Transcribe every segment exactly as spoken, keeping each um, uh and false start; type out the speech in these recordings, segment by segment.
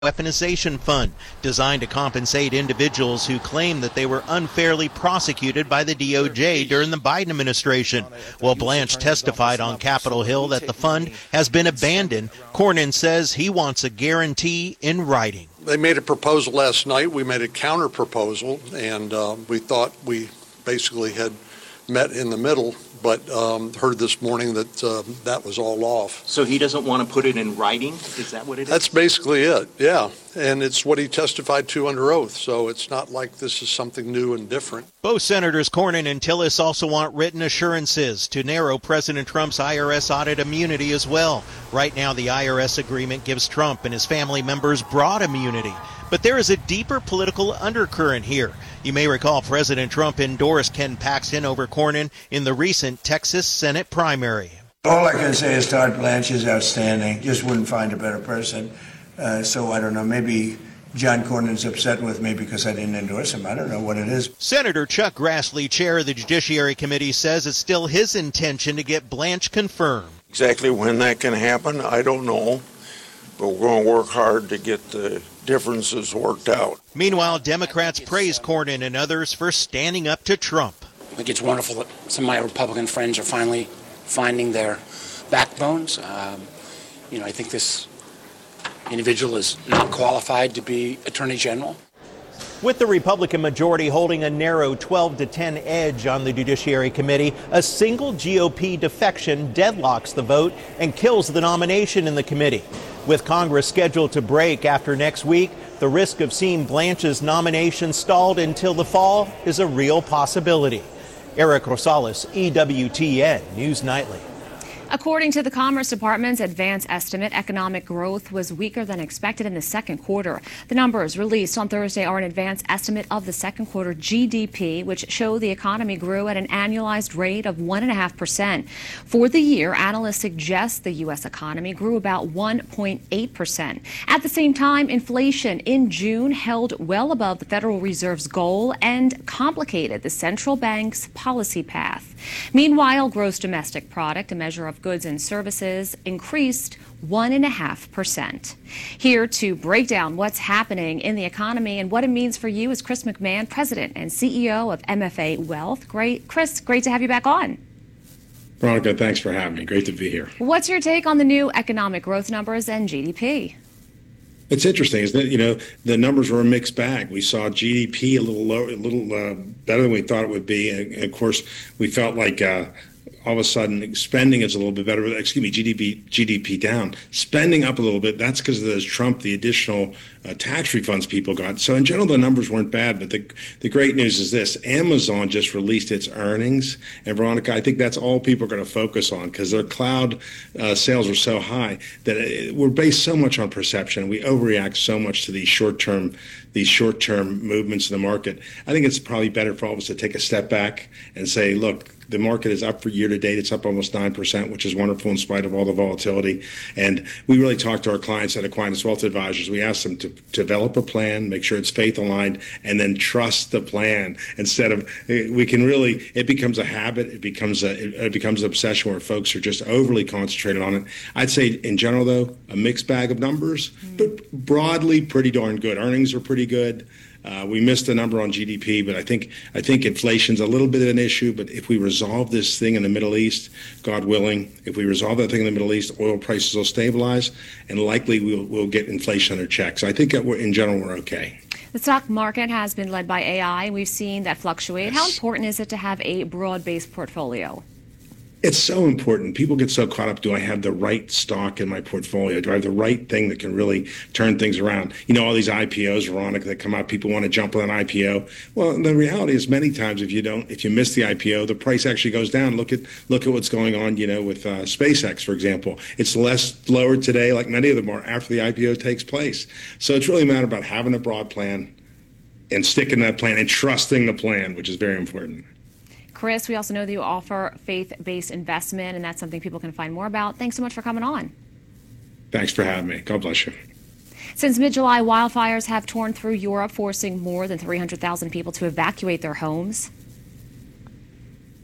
Weaponization Fund, designed to compensate individuals who claim that they were unfairly prosecuted by the D O J during the Biden administration. While Blanche testified on Capitol Hill that the fund has been abandoned, Cornyn says he wants a guarantee in writing. They made a proposal last night. We made a counter proposal, and uh, we thought we basically had met in the middle, but um, heard this morning that uh, that was all off. So he doesn't want to put it in writing? Is that what it is? That's basically it, yeah. And it's what he testified to under oath, so it's not like this is something new and different. Both Senators Cornyn and Tillis also want written assurances to narrow President Trump's I R S audit immunity as well. Right now, the I R S agreement gives Trump and his family members broad immunity. But there is a deeper political undercurrent here. You may recall President Trump endorsed Ken Paxton over Cornyn in the recent Texas Senate primary. All I can say is Todd Blanche is outstanding. Just wouldn't find a better person. Uh, so I don't know, maybe John Cornyn's upset with me because I didn't endorse him. I don't know what it is. Senator Chuck Grassley, chair of the Judiciary Committee, says it's still his intention to get Blanche confirmed. Exactly when that can happen, I don't know. But we're going to work hard to get the differences worked out. Meanwhile, Democrats praise Cornyn and others for standing up to Trump. I think it's wonderful that some of my Republican friends are finally finding their backbones. Um, you know, I think this individual is not qualified to be Attorney General. With the Republican majority holding a narrow twelve to ten edge on the Judiciary Committee, a single G O P defection deadlocks the vote and kills the nomination in the committee. With Congress scheduled to break after next week, the risk of seeing Blanche's nomination stalled until the fall is a real possibility. Eric Rosales, E W T N News Nightly. According to the Commerce Department's advance estimate, economic growth was weaker than expected in the second quarter. The numbers released on Thursday are an advance estimate of the second quarter G D P, which show the economy grew at an annualized rate of one point five percent. For the year, analysts suggest the U S economy grew about one point eight percent. At the same time, inflation in June held well above the Federal Reserve's goal and complicated the central bank's policy path. Meanwhile, gross domestic product, a measure of goods and services, increased one point five percent. Here to break down what's happening in the economy and what it means for you is Chris McMahon, President and C E O of M F A Wealth. Great, Chris, great to have you back on. Veronica, thanks for having me. Great to be here. What's your take on the new economic growth numbers and G D P? It's interesting, isn't it? You know, the numbers were a mixed bag. We saw G D P a little low, a little uh, better than we thought it would be. And of course, we felt like uh, all of a sudden spending is a little bit better. Excuse me, G D P G D P down, spending up a little bit. That's because of those Trump, the additional uh, tax refunds people got. So in general, the numbers weren't bad. But the the great news is this: Amazon just released its earnings, and Veronica, I think that's all people are going to focus on because their cloud uh, sales are so high that it, we're based so much on perception. We overreact so much to these short term these short term movements in the market. I think it's probably better for all of us to take a step back and say, look, the market is up for year to date. It's up almost nine percent, which is wonderful in spite of all the volatility. And we really talk to our clients at Aquinas Wealth Advisors. We ask them to, to develop a plan, make sure it's faith aligned, and then trust the plan instead of, we can really, it becomes a habit. It becomes a, it becomes an obsession where folks are just overly concentrated on it. I'd say in general, though, a mixed bag of numbers, mm-hmm. but broadly pretty darn good. Earnings are pretty good. Uh, we missed the number on G D P, but I think I think inflation's a little bit of an issue. But if we resolve this thing in the Middle East, God willing, if we resolve that thing in the Middle East, oil prices will stabilize, and likely we'll, we'll get inflation under check. So I think that we're, in general, we're okay. The stock market has been led by A I. We've seen that fluctuate. Yes. How important is it to have a broad-based portfolio? It's so important. People get so caught up. Do I have the right stock in my portfolio? Do I have the right thing that can really turn things around? You know, all these I P Os, Veronica, that come out, people want to jump on an I P O. Well, the reality is many times if you don't, if you miss the I P O, the price actually goes down. Look at look at what's going on, you know, with uh, SpaceX, for example. It's less lower today, like many of them are, after the I P O takes place. So it's really a matter about having a broad plan and sticking to that plan and trusting the plan, which is very important. Chris, we also know that you offer faith-based investment, and that's something people can find more about. Thanks so much for coming on. Thanks for having me. God bless you. Since mid-July, wildfires have torn through Europe, forcing more than three hundred thousand people to evacuate their homes.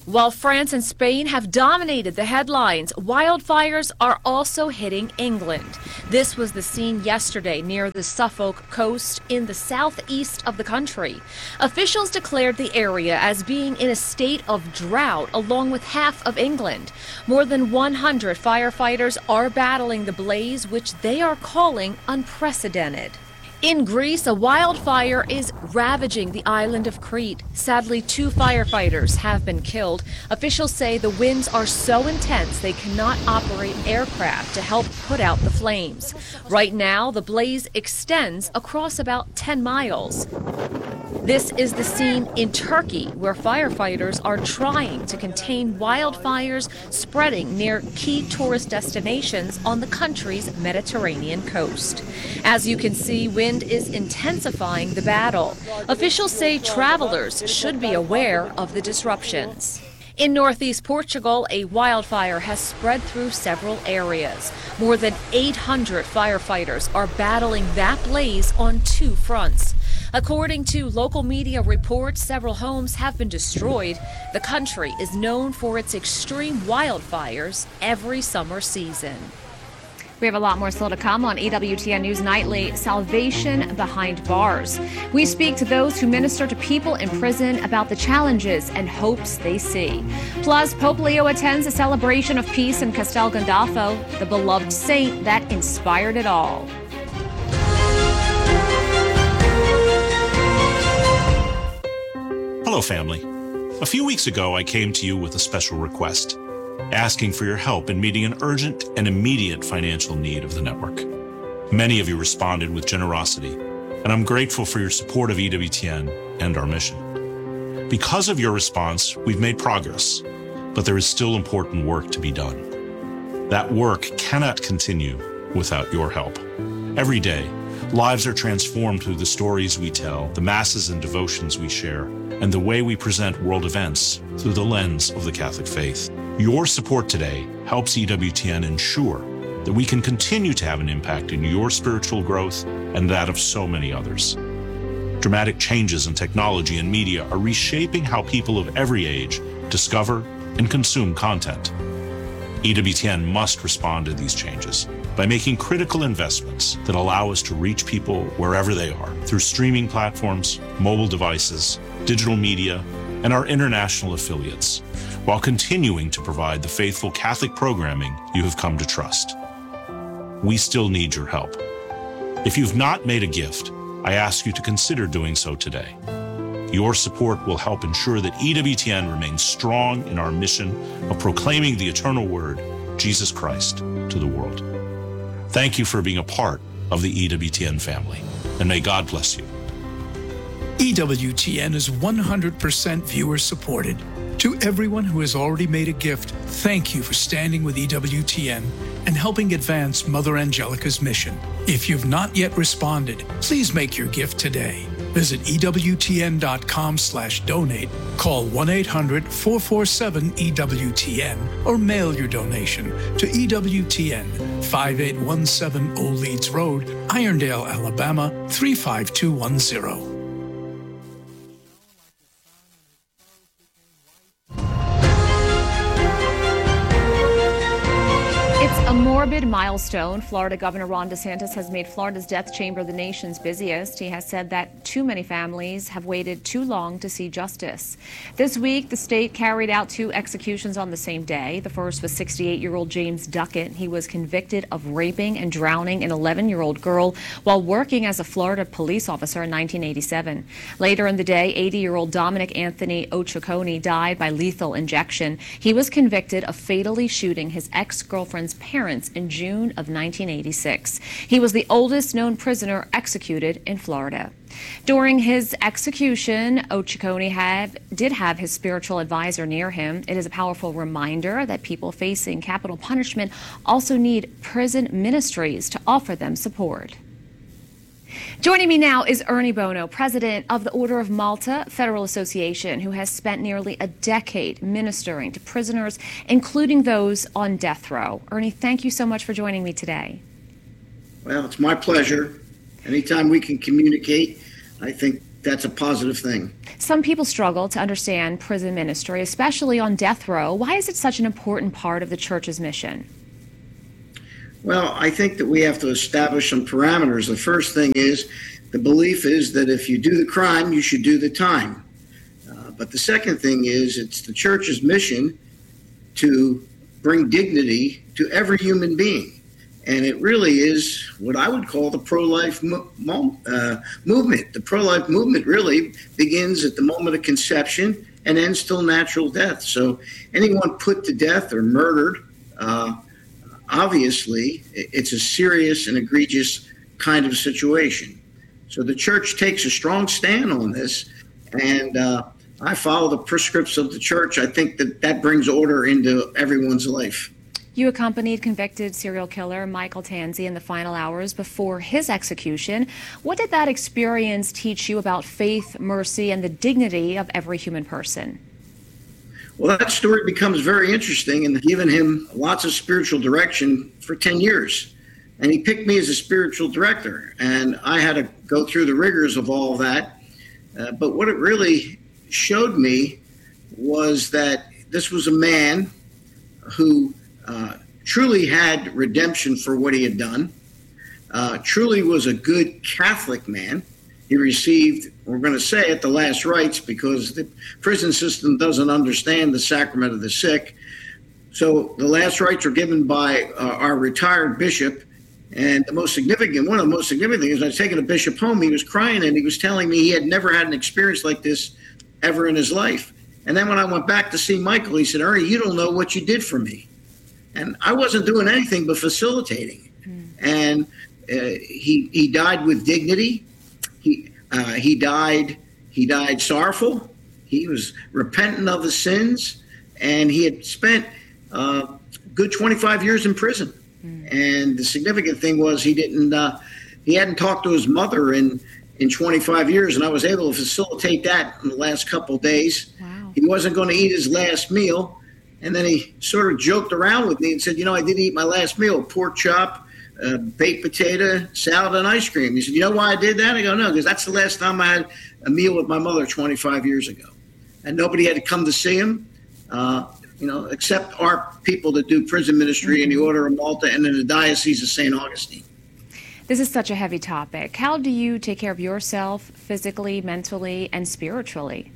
While France and Spain have dominated the headlines, wildfires are also hitting England. This was the scene yesterday near the Suffolk coast in the southeast of the country. Officials declared the area as being in a state of drought along with half of England. More than one hundred firefighters are battling the blaze, which they are calling unprecedented. In Greece, a wildfire is ravaging the island of Crete. Sadly, two firefighters have been killed. Officials say the winds are so intense they cannot operate aircraft to help put out the flames. Right now, the blaze extends across about ten miles. This is the scene in Turkey, where firefighters are trying to contain wildfires spreading near key tourist destinations on the country's Mediterranean coast. As you can see, wind is intensifying the battle. Officials say travelers should be aware of the disruptions. In northeast Portugal, a wildfire has spread through several areas. More than eight hundred firefighters are battling that blaze on two fronts. According to local media reports, several homes have been destroyed. The country is known for its extreme wildfires every summer season. We have a lot more still to come on E W T N News Nightly, Salvation Behind Bars. We speak to those who minister to people in prison about the challenges and hopes they see. Plus, Pope Leo attends a celebration of peace in Castel Gandolfo, the beloved saint that inspired it all. Hello, family. A few weeks ago, I came to you with a special request, asking for your help in meeting an urgent and immediate financial need of the network. Many of you responded with generosity, and I'm grateful for your support of E W T N and our mission. Because of your response, we've made progress, but there is still important work to be done. That work cannot continue without your help. Every day, lives are transformed through the stories we tell, the masses and devotions we share, and the way we present world events through the lens of the Catholic faith. Your support today helps E W T N ensure that we can continue to have an impact in your spiritual growth and that of so many others. Dramatic changes in technology and media are reshaping how people of every age discover and consume content. E W T N must respond to these changes by making critical investments that allow us to reach people wherever they are through streaming platforms, mobile devices, digital media, and our international affiliates, while continuing to provide the faithful Catholic programming you have come to trust. We still need your help. If you've not made a gift, I ask you to consider doing so today. Your support will help ensure that E W T N remains strong in our mission of proclaiming the eternal word, Jesus Christ, to the world. Thank you for being a part of the E W T N family, and may God bless you. E W T N is one hundred percent viewer supported. To everyone who has already made a gift, thank you for standing with E W T N and helping advance Mother Angelica's mission. If you've not yet responded, please make your gift today. Visit E W T N dot com slash donate, call one eight hundred four four seven E W T N, or mail your donation to E W T N, five eight one seven Old Leeds Road, Irondale, Alabama, three five two one zero. A morbid milestone. Florida Governor Ron DeSantis has made Florida's death chamber the nation's busiest. He has said that too many families have waited too long to see justice. This week, the state carried out two executions on the same day. The first was sixty-eight-year-old James Duckett. He was convicted of raping and drowning an eleven-year-old girl while working as a Florida police officer in nineteen eighty-seven. Later in the day, eighty-year-old Dominic Anthony Ochoconi died by lethal injection. He was convicted of fatally shooting his ex-girlfriend's parents in June of nineteen eighty-six. He was the oldest known prisoner executed in Florida. During his execution, Ochoconi had, did have his spiritual advisor near him. It is a powerful reminder that people facing capital punishment also need prison ministries to offer them support. Joining me now is Ernie Bono, president of the Order of Malta Federal Association, who has spent nearly a decade ministering to prisoners, including those on death row. Ernie, thank you so much for joining me today. Well, it's my pleasure. Anytime we can communicate, I think that's a positive thing. Some people struggle to understand prison ministry, especially on death row. Why is it such an important part of the church's mission? Well, I think that we have to establish some parameters. The first thing is the belief is that if you do the crime, you should do the time. Uh, but the second thing is it's the church's mission to bring dignity to every human being. And it really is what I would call the pro-life mo- mo- uh, movement. The pro-life movement really begins at the moment of conception and ends till natural death. So anyone put to death or murdered, uh, obviously, it's a serious and egregious kind of situation. So the church takes a strong stand on this, and uh, I follow the prescripts of the church. I think that that brings order into everyone's life. You accompanied convicted serial killer Michael Tanzi in the final hours before his execution. What did that experience teach you about faith, mercy, and the dignity of every human person? Well, that story becomes very interesting and given him lots of spiritual direction for ten years. And he picked me as a spiritual director, and I had to go through the rigors of all of that. Uh, but what it really showed me was that this was a man who uh, truly had redemption for what he had done, uh, truly was a good Catholic man. He received, we're going to say it, the last rites, because the prison system doesn't understand the sacrament of the sick. So the last rites were given by uh, our retired bishop. And the most significant, one of the most significant things, I was taking a bishop home, he was crying and he was telling me he had never had an experience like this ever in his life. And then when I went back to see Michael, he said, Ernie, you don't know what you did for me. And I wasn't doing anything but facilitating. Mm. And uh, he he died with dignity. He uh, he died he died sorrowful. He was repentant of his sins, and he had spent uh, good twenty-five years in prison. Mm. And the significant thing was he didn't uh, he hadn't talked to his mother in in twenty-five years, and I was able to facilitate that in the last couple of days. Wow. He wasn't going to eat his last meal. And then he sort of joked around with me and said, you know, I did eat my last meal, pork chop, uh, baked potato, salad, and ice cream. He said, you know why I did that? I go, no, because that's the last time I had a meal with my mother twenty-five years ago. And nobody had to come to see him, uh, you know, except our people that do prison ministry mm-hmm. in the Order of Malta and in the Diocese of Saint Augustine. This is such a heavy topic. How do you take care of yourself physically, mentally, and spiritually?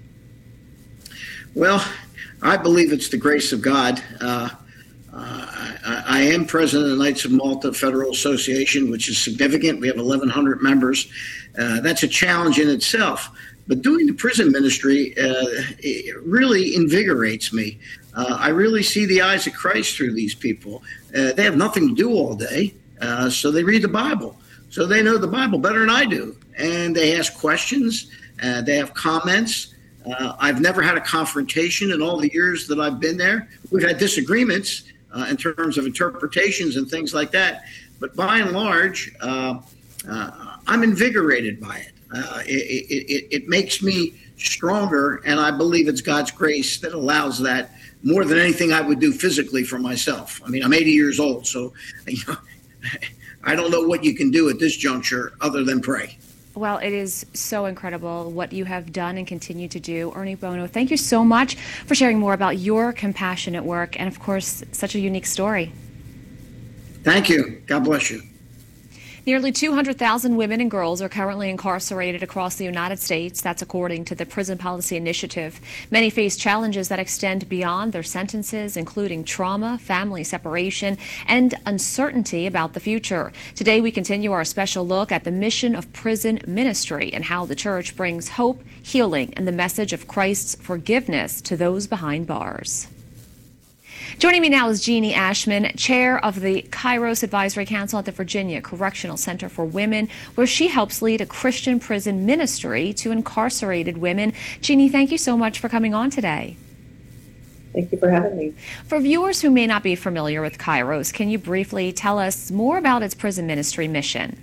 Well, I believe it's the grace of God. Uh, uh, I, I am president of the Knights of Malta Federal Association, which is significant. We have eleven hundred members. Uh, that's a challenge in itself. But doing the prison ministry uh, it really invigorates me. Uh, I really see the eyes of Christ through these people. Uh, they have nothing to do all day, uh, so they read the Bible. So they know the Bible better than I do. And they ask questions. Uh, they have comments. Uh, I've never had a confrontation in all the years that I've been there. We've had disagreements uh, in terms of interpretations and things like that. But by and large, uh, uh, I'm invigorated by it. Uh, it, it, it. It makes me stronger, and I believe it's God's grace that allows that more than anything I would do physically for myself. I mean, I'm eighty years old, so you know, I don't know what you can do at this juncture other than pray. Well, it is so incredible what you have done and continue to do. Ernie Bono, thank you so much for sharing more about your compassionate work and, of course, such a unique story. Thank you. God bless you. Nearly two hundred thousand women and girls are currently incarcerated across the United States. That's according to the Prison Policy Initiative. Many face challenges that extend beyond their sentences, including trauma, family separation, and uncertainty about the future. Today, we continue our special look at the mission of prison ministry and how the church brings hope, healing, and the message of Christ's forgiveness to those behind bars. Joining me now is Jeannie Ashman, chair of the Kairos Advisory Council at the Virginia Correctional Center for Women, where she helps lead a Christian prison ministry to incarcerated women. Jeannie, thank you so much for coming on today. Thank you for having me. For viewers who may not be familiar with Kairos, can you briefly tell us more about its prison ministry mission?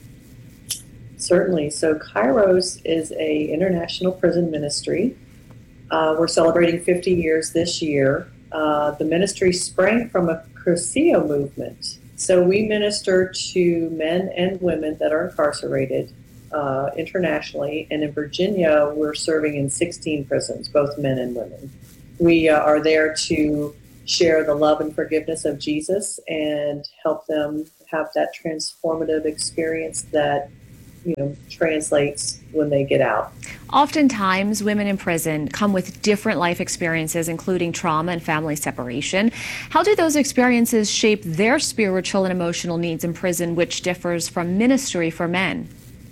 Certainly. So Kairos is a international prison ministry. Uh, we're celebrating fifty years this year. Uh, the ministry sprang from a Cursillo movement. So we minister to men and women that are incarcerated uh, internationally, and in Virginia, we're serving in sixteen prisons, both men and women. We uh, are there to share the love and forgiveness of Jesus and help them have that transformative experience that, you know, translates when they get out. Oftentimes, women in prison come with different life experiences, including trauma and family separation. How do those experiences shape their spiritual and emotional needs in prison, which differs from ministry for men?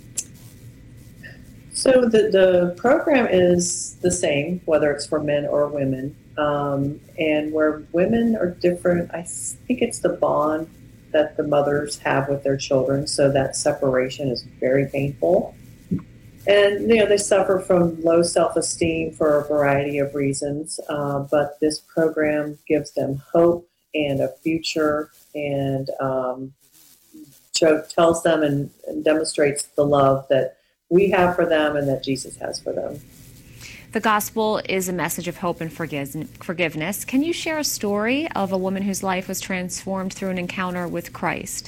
So the, the program is the same, whether it's for men or women. Um, and where women are different, I think it's the bond that the mothers have with their children. So that separation is very painful. And, you know, they suffer from low self-esteem for a variety of reasons. Uh, but this program gives them hope and a future, and um, tells them and, and demonstrates the love that we have for them and that Jesus has for them. The gospel is a message of hope and forgiveness. Can you share a story of a woman whose life was transformed through an encounter with Christ?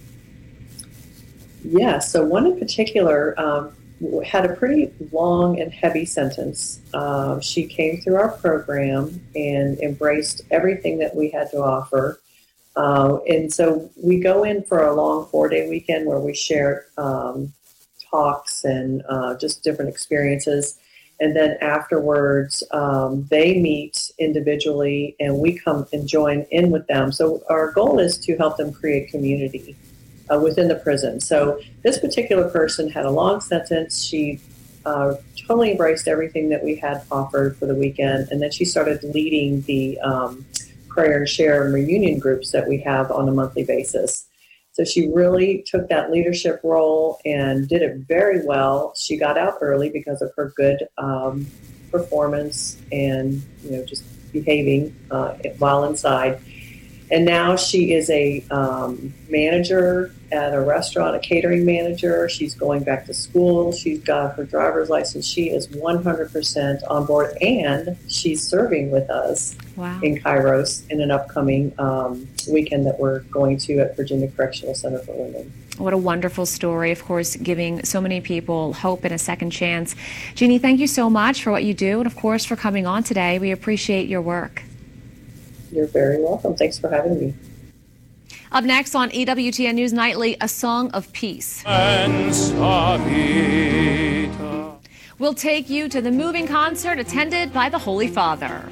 Yeah, so one in particular um, had a pretty long and heavy sentence. Uh, she came through our program and embraced everything that we had to offer. Uh, and so we go in for a long four-day weekend where we share um, talks and uh, just different experiences. And then afterwards, um, they meet individually and we come and join in with them. So our goal is to help them create community uh, within the prison. So this particular person had a long sentence. She uh, totally embraced everything that we had offered for the weekend. And then she started leading the um, prayer and share and reunion groups that we have on a monthly basis. So she really took that leadership role and did it very well. She got out early because of her good um, performance and, you know, just behaving uh, while inside. And now she is a um, manager at a restaurant, a catering manager. She's going back to school. She's got her driver's license. She is one hundred percent on board, and she's serving with us wow. in Kairos in an upcoming um, weekend that we're going to at Virginia Correctional Center for Women. What a wonderful story, of course, giving so many people hope and a second chance. Jeannie, thank you so much for what you do, and of course for coming on today. We appreciate your work. You're very welcome. Thanks for having me. Up next on E W T N News Nightly, a song of peace. We'll take you to the moving concert attended by the Holy Father.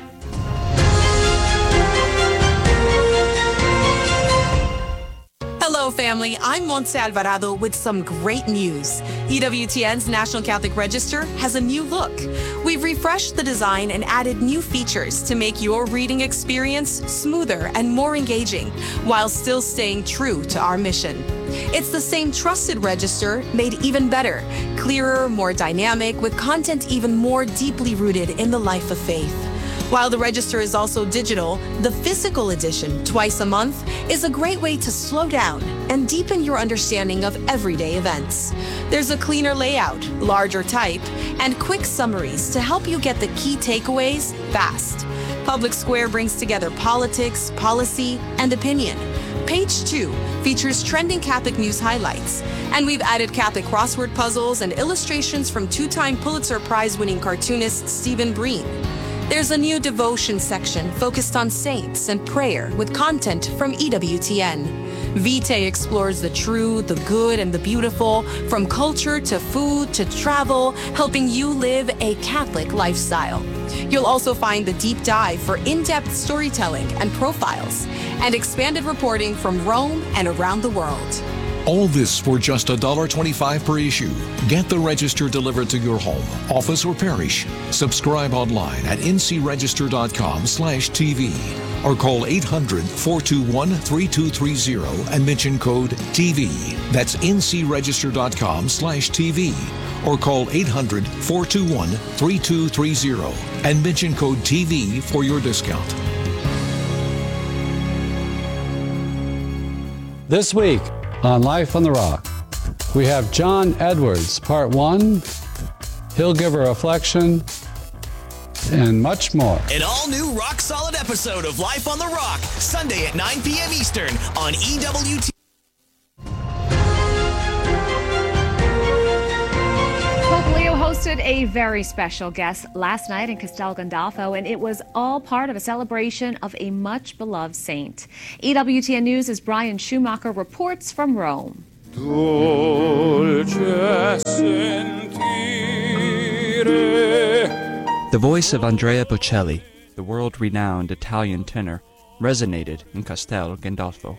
Hello, family. I'm Montse Alvarado with some great news. E W T N's National Catholic Register has a new look. We've refreshed the design and added new features to make your reading experience smoother and more engaging, while still staying true to our mission. It's the same trusted register, made even better, clearer, more dynamic, with content even more deeply rooted in the life of faith. While the register is also digital, the physical edition, twice a month, is a great way to slow down and deepen your understanding of everyday events. There's a cleaner layout, larger type, and quick summaries to help you get the key takeaways fast. Public Square brings together politics, policy, and opinion. Page two features trending Catholic news highlights, and we've added Catholic crossword puzzles and illustrations from two-time Pulitzer Prize-winning cartoonist Stephen Breen. There's a new devotion section focused on saints and prayer with content from E W T N. Vitae explores the true, the good, and the beautiful, from culture to food to travel, helping you live a Catholic lifestyle. You'll also find the deep dive for in-depth storytelling and profiles, and expanded reporting from Rome and around the world. All this for just one dollar twenty-five per issue. Get the register delivered to your home, office, or parish. Subscribe online at ncregister.com slash TV or call eight hundred, four two one, three two three zero and mention code T V. That's ncregister.com slash TV or call eight hundred, four two one, three two three zero and mention code T V for your discount. This week on Life on the Rock, we have John Edwards, part one. He'll give a reflection and much more. An all-new rock-solid episode of Life on the Rock, Sunday at nine p.m. Eastern on E W T. hosted a very special guest last night in Castel Gandolfo, and it was all part of a celebration of a much-beloved saint. E W T N News' Brian Schumacher reports from Rome. The voice of Andrea Bocelli, the world-renowned Italian tenor, resonated in Castel Gandolfo.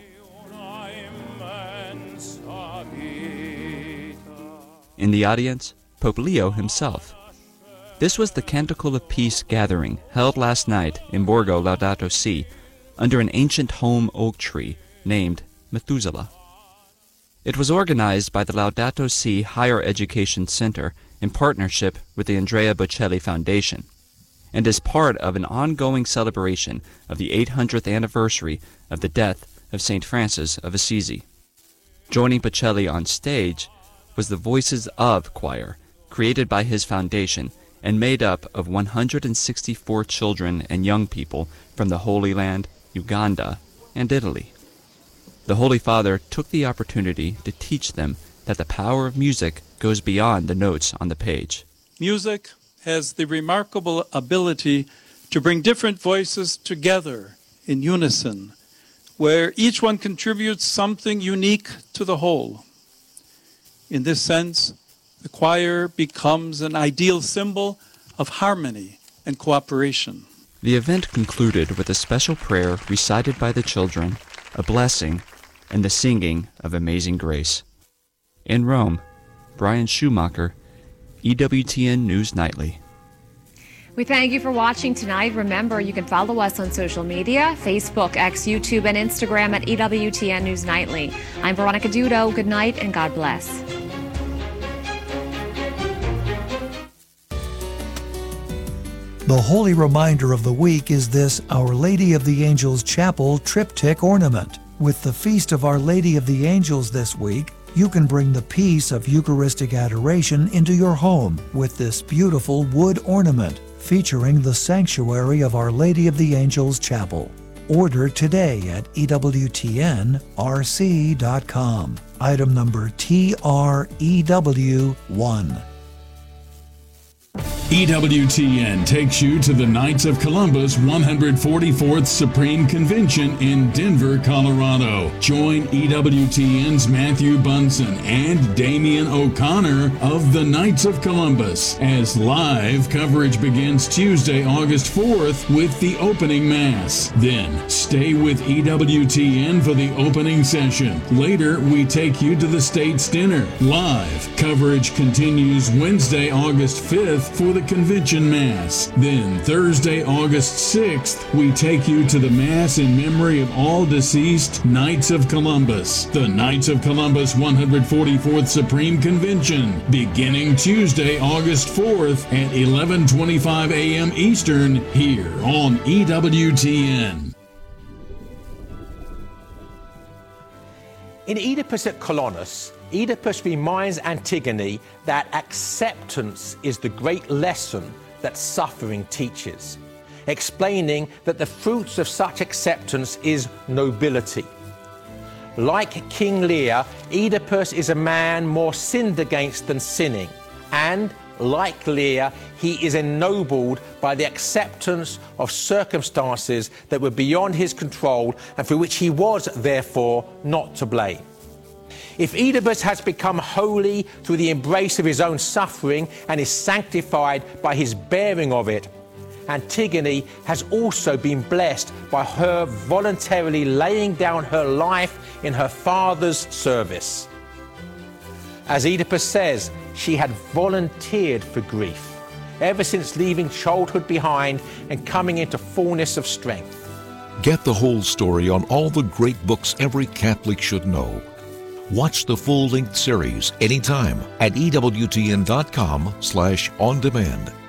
In the audience, Pope Leo himself. This was the Canticle of Peace gathering held last night in Borgo Laudato Si under an ancient home oak tree named Methuselah. It was organized by the Laudato Si Higher Education Center in partnership with the Andrea Bocelli Foundation, and is part of an ongoing celebration of the eight hundredth anniversary of the death of Saint Francis of Assisi. Joining Bocelli on stage was the Voices of choir, created by his foundation and made up of one hundred sixty-four children and young people from the Holy Land, Uganda, and Italy. The Holy Father took the opportunity to teach them that the power of music goes beyond the notes on the page. Music has the remarkable ability to bring different voices together in unison, where each one contributes something unique to the whole. In this sense, the choir becomes an ideal symbol of harmony and cooperation. The event concluded with a special prayer recited by the children, a blessing, and the singing of Amazing Grace. In Rome, Brian Schumacher, E W T N News Nightly. We thank you for watching tonight. Remember, you can follow us on social media, Facebook, X, YouTube, and Instagram at E W T N News Nightly. I'm Veronica Dudo. Good night and God bless. The holy reminder of the week is this Our Lady of the Angels Chapel triptych ornament. With the Feast of Our Lady of the Angels this week, you can bring the peace of Eucharistic adoration into your home with this beautiful wood ornament featuring the sanctuary of Our Lady of the Angels Chapel. Order today at E W T N R C dot com. Item number T R E W one. E W T N takes you to the Knights of Columbus one hundred forty-fourth Supreme Convention in Denver, Colorado. Join E W T N's Matthew Bunson and Damian O'Connor of the Knights of Columbus as live coverage begins Tuesday, August fourth with the opening Mass. Then stay with E W T N for the opening session. Later, we take you to the State's Dinner. Live coverage continues Wednesday, August fifth for the Convention Mass. Then Thursday, August sixth, we take you to the Mass in memory of all deceased Knights of Columbus. The Knights of Columbus one hundred forty-fourth Supreme Convention, beginning Tuesday, August fourth at eleven twenty-five a m Eastern, here on E W T N. In Oedipus at Colonus, Oedipus reminds Antigone that acceptance is the great lesson that suffering teaches, explaining that the fruits of such acceptance is nobility. Like King Lear, Oedipus is a man more sinned against than sinning, and, like Lear, he is ennobled by the acceptance of circumstances that were beyond his control and for which he was, therefore, not to blame. If Oedipus has become holy through the embrace of his own suffering and is sanctified by his bearing of it, Antigone has also been blessed by her voluntarily laying down her life in her father's service. As Oedipus says, she had volunteered for grief, ever since leaving childhood behind and coming into fullness of strength. Get the whole story on all the great books every Catholic should know. Watch the full-length series anytime at E W T N dot com slash on demand.